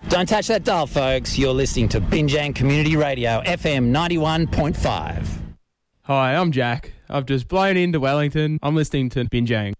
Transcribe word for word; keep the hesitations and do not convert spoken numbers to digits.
Don't touch that dial, folks. You're listening to Binjang Community Radio, F M ninety-one point five. Hi, I'm Jack. I've just blown into Wellington. I'm listening to Binjang.